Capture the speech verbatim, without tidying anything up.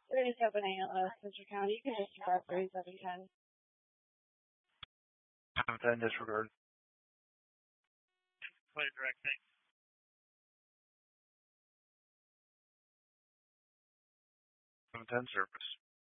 There is opening at Los Central County. You can disregard thirty-seven ten. seven ten disregard. Play direct thing. seven ten surface.